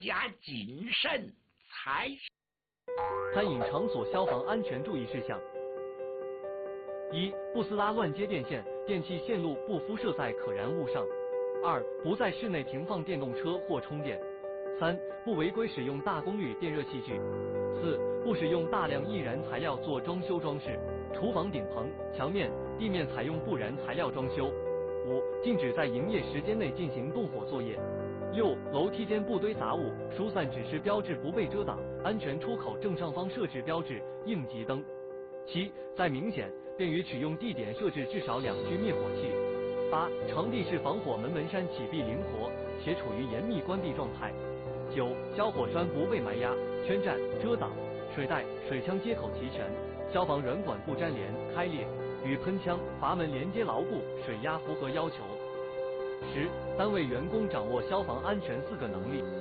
加谨慎才是。 餐饮场所消防安全注意事项：一、不撕拉乱接电线，电器线路不敷设在可燃物上；二、不在室内停放电动车或充电；三、不违规使用大功率电热器具；四、不使用大量易燃材料做装修装饰，厨房顶棚、墙面、地面采用不燃材料装修；五、禁止在营业时间内进行动火作业；六、楼梯间不堆杂物，疏散指示标志不被遮挡，安全出口正上方设置标志、应急灯；七、在明显便于取用地点设置至少2具灭火器；八、场地是防火门山启闭灵活，且处于严密关闭状态；九、消火栓不被埋压、圈占、遮挡，水袋、水枪接口齐全，消防软管不粘连、开裂，与喷枪、阀门连接牢固，水压符合要求。10、单位员工掌握消防安全4个能力。